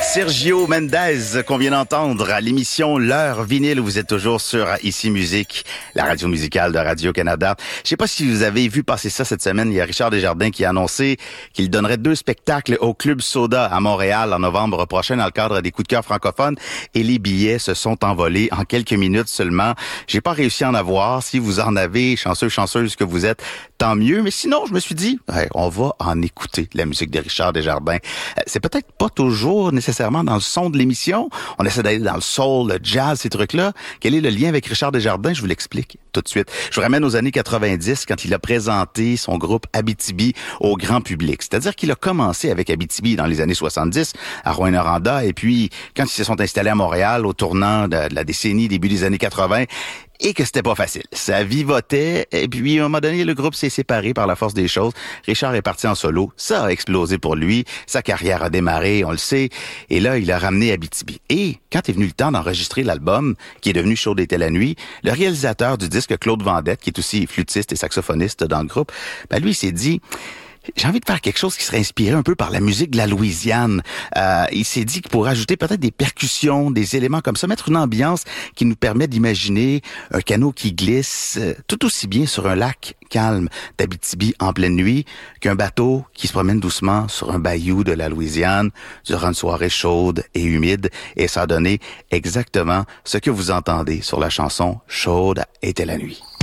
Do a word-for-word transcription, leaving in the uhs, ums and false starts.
Sergio Mendes qu'on vient d'entendre à l'émission L'heure vinyle où vous êtes toujours sur Ici Musique, la radio musicale de Radio-Canada. Je sais pas si vous avez vu passer ça cette semaine. Il y a Richard Desjardins qui a annoncé qu'il donnerait deux spectacles au Club Soda à Montréal en novembre prochain dans le cadre des coups de cœur francophones et les billets se sont envolés en quelques minutes seulement. J'ai pas réussi à en avoir. Si vous en avez, chanceux, chanceuse que vous êtes, tant mieux. Mais sinon, je me suis dit, ouais, on va en écouter la musique de Richard Desjardins. C'est peut-être pas toujours nécessairement dans le son de l'émission. On essaie d'aller dans le soul, le jazz, ces trucs-là. Quel est le lien avec Richard Desjardins? Je vous l'explique tout de suite. Je vous ramène aux années quatre-vingt-dix quand il a présenté son groupe Abitibi au grand public. C'est-à-dire qu'il a commencé avec Abitibi dans les années soixante-dix à Rouyn-Noranda et puis quand ils se sont installés à Montréal au tournant de la décennie, début des années quatre-vingts, et que c'était pas facile. Ça vivotait, et puis à un moment donné, le groupe s'est séparé par la force des choses. Richard est parti en solo, ça a explosé pour lui, sa carrière a démarré, on le sait, et là, il a ramené Abitibi. Et quand est venu le temps d'enregistrer l'album, qui est devenu Chaude était la nuit, le réalisateur du disque, Claude Vendette, qui est aussi flûtiste et saxophoniste dans le groupe, ben lui, il s'est dit... J'ai envie de faire quelque chose qui serait inspiré un peu par la musique de la Louisiane. Euh, il s'est dit qu'il pourrait ajouter peut-être des percussions, des éléments comme ça, mettre une ambiance qui nous permet d'imaginer un canot qui glisse euh, tout aussi bien sur un lac calme d'Abitibi en pleine nuit qu'un bateau qui se promène doucement sur un bayou de la Louisiane durant une soirée chaude et humide. Et ça a donné exactement ce que vous entendez sur la chanson Chaude était la nuit.